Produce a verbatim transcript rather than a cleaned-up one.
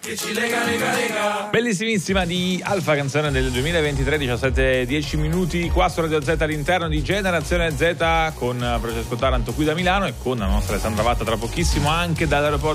che ci lega, lega, lega. Bellissimissima di Alfa, canzone del duemilaventitré, diciassette dieci minuti qua su Radio Z all'interno di Generazione Z con Francesco Taranto qui da Milano e con la nostra Alessandra Vatta tra pochissimo anche dall'aeroporto